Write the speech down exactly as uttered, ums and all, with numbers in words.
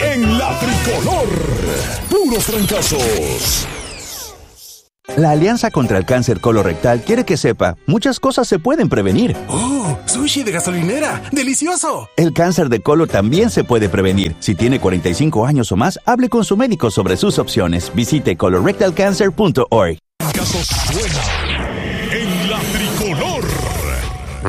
en la Tricolor. Puros fracasos. La Alianza contra el Cáncer Colorectal quiere que sepa, muchas cosas se pueden prevenir. ¡Oh! ¡Sushi de gasolinera! ¡Delicioso! El cáncer de colon también se puede prevenir. Si tiene cuarenta y cinco años o más, hable con su médico sobre sus opciones. Visite colorectal cancer punto org. Fracasos suenan.